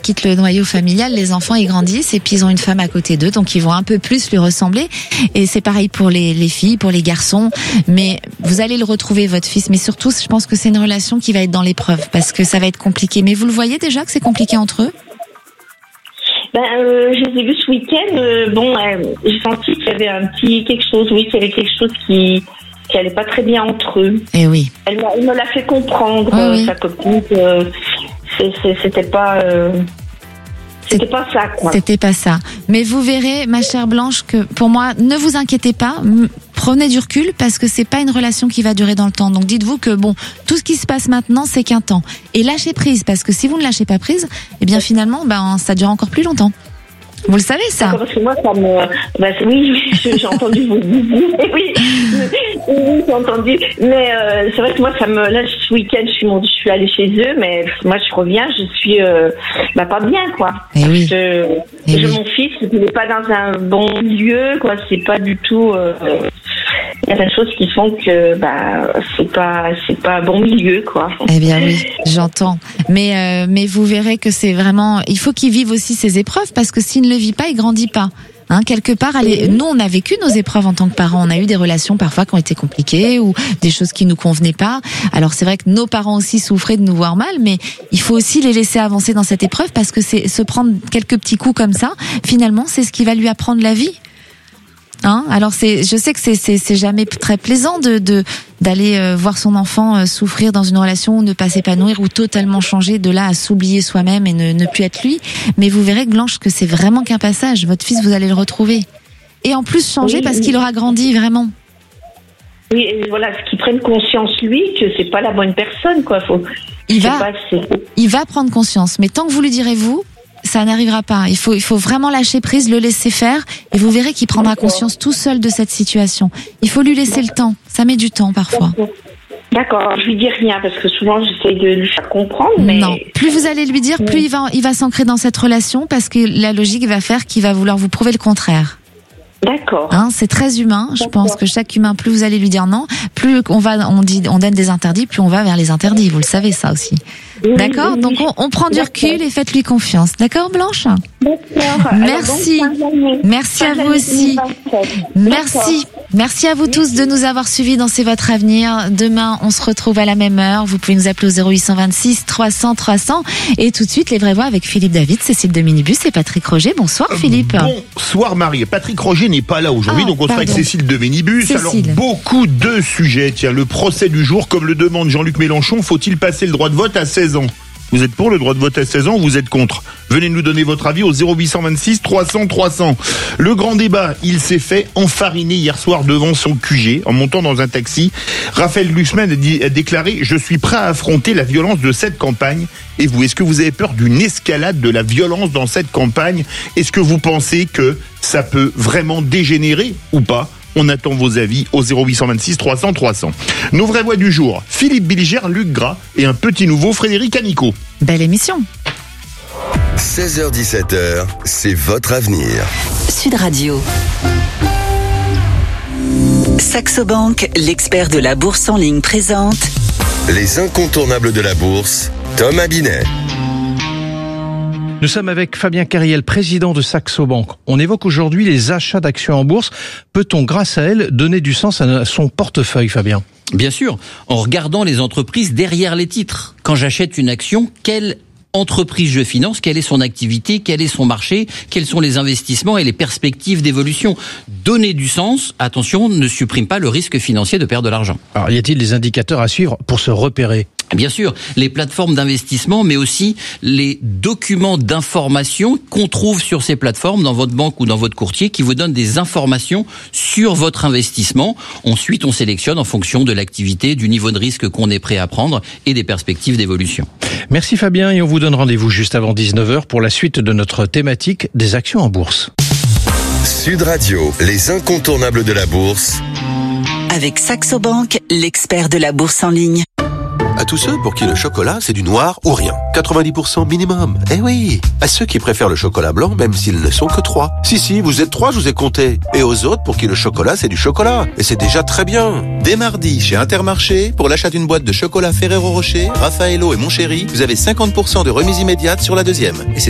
quittent le noyau familial, les enfants ils grandissent et puis ils ont une femme à côté d'eux, donc ils vont un peu plus lui ressembler. Et c'est pareil pour les filles, pour les garçons. Mais vous allez le retrouver, votre fils. Mais surtout, je pense que c'est une relation qui va être dans l'épreuve parce que ça va être compliqué. Mais vous le voyez déjà que c'est compliqué entre eux? Je les ai vus ce week-end. J'ai senti qu'il y avait quelque chose qui allait pas très bien entre eux. Et oui. Elle me l'a fait comprendre, sa copine, que c'était pas ça, quoi. C'était pas ça. Mais vous verrez, ma chère Blanche, que pour moi, ne vous inquiétez pas. Prenez du recul parce que c'est pas une relation qui va durer dans le temps. Donc dites-vous que tout ce qui se passe maintenant, c'est qu'un temps. Et lâchez prise parce que si vous ne lâchez pas prise, eh bien finalement, ça dure encore plus longtemps. Vous le savez, ça? Parce que moi, ça me... oui, j'ai entendu vous dire. Oui, j'ai entendu. Mais c'est vrai que moi, là, ce week-end, je suis allée chez eux, mais moi, je reviens, je suis pas bien, quoi. Et oui. Mon fils, il n'est pas dans un bon lieu, quoi. C'est pas du tout... il y a des choses qui font que c'est pas un bon milieu, quoi. Eh bien oui, j'entends. Mais vous verrez que c'est vraiment, il faut qu'il vive aussi ses épreuves parce que s'il ne le vit pas, il grandit pas. Quelque part, nous on a vécu nos épreuves en tant que parents. On a eu des relations parfois qui ont été compliquées ou des choses qui nous convenaient pas. Alors c'est vrai que nos parents aussi souffraient de nous voir mal, mais il faut aussi les laisser avancer dans cette épreuve parce que c'est se prendre quelques petits coups comme ça. Finalement, c'est ce qui va lui apprendre la vie. Alors je sais que c'est jamais très plaisant d'aller voir son enfant souffrir dans une relation ou ne pas s'épanouir ou totalement changer de là à s'oublier soi-même et ne plus être lui. Mais vous verrez, Blanche, que c'est vraiment qu'un passage. Votre fils, vous allez le retrouver. Et en plus changer parce qu'il aura grandi vraiment. Oui, et voilà, qu'il prenne conscience lui que c'est pas la bonne personne, quoi. Il va prendre conscience. Mais tant que vous lui direz vous, ça n'arrivera pas. Il faut vraiment lâcher prise, le laisser faire, et vous verrez qu'il prendra conscience tout seul de cette situation. Il faut lui laisser le temps. Ça met du temps parfois. D'accord. Je lui dis rien parce que souvent j'essaie de lui faire comprendre. Mais non. Plus vous allez lui dire, plus il va s'ancrer dans cette relation parce que la logique va faire qu'il va vouloir vous prouver le contraire. D'accord. C'est très humain. Je pense que chaque humain, plus vous allez lui dire non, plus on donne des interdits, plus on va vers les interdits. Vous le savez ça aussi. D'accord. Donc on prend du recul et faites-lui confiance. D'accord, Blanche? D'accord. Merci. Merci à vous aussi. Merci à vous tous de nous avoir suivis dans C'est votre avenir. Demain, on se retrouve à la même heure. Vous pouvez nous appeler au 0826 300 300. Et tout de suite, les vraies voix avec Philippe David, Cécile de Minibus et Patrick Roger. Bonsoir Philippe. Bonsoir Marie. Patrick Roger n'est pas là aujourd'hui, donc on sera avec Cécile de Minibus. Cécile. Alors, beaucoup de sujets. Tiens, le procès du jour, comme le demande Jean-Luc Mélenchon, faut-il passer le droit de vote à 16 ans? Vous êtes pour le droit de vote à 16 ans ou vous êtes contre? Venez nous donner votre avis au 0826 300 300. Le grand débat, il s'est fait enfariner hier soir devant son QG en montant dans un taxi. Raphaël Glucksmann a déclaré « Je suis prêt à affronter la violence de cette campagne ». Et vous, est-ce que vous avez peur d'une escalade de la violence dans cette campagne? Est-ce que vous pensez que ça peut vraiment dégénérer ou pas? On attend vos avis au 0826 300 300. Nos vraies voix du jour, Philippe Bilger, Luc Gras et un petit nouveau, Frédéric Anico. Belle émission. 16h-17h, c'est votre avenir. Sud Radio. Saxo Bank, l'expert de la bourse en ligne, présente Les incontournables de la bourse, Tom Abinet. Nous sommes avec Fabien Carriel, président de Saxo Bank. On évoque aujourd'hui les achats d'actions en bourse. Peut-on, grâce à elles, donner du sens à son portefeuille, Fabien ? Bien sûr, en regardant les entreprises derrière les titres. Quand j'achète une action, quelle entreprise je finance, quelle est son activité, quel est son marché, quels sont les investissements et les perspectives d'évolution. Donner du sens, attention, ne supprime pas le risque financier de perdre de l'argent. Alors, y a-t-il des indicateurs à suivre pour se repérer ? Bien sûr, les plateformes d'investissement, mais aussi les documents d'information qu'on trouve sur ces plateformes, dans votre banque ou dans votre courtier, qui vous donnent des informations sur votre investissement. Ensuite, on sélectionne en fonction de l'activité, du niveau de risque qu'on est prêt à prendre et des perspectives d'évolution. Merci Fabien, et on vous donne rendez-vous juste avant 19h pour la suite de notre thématique des actions en bourse. Sud Radio, les incontournables de la bourse. avec Saxo Bank, l'expert de la bourse en ligne. À tous ceux pour qui le chocolat, c'est du noir ou rien. 90% minimum. Eh oui. À ceux qui préfèrent le chocolat blanc, même s'ils ne sont que 3. Si, vous êtes 3, je vous ai compté. Et aux autres pour qui le chocolat, c'est du chocolat. Et c'est déjà très bien. Dès mardi, chez Intermarché, pour l'achat d'une boîte de chocolat Ferrero Rocher, Raffaello et Mon Chéri, vous avez 50% de remise immédiate sur la deuxième. Et c'est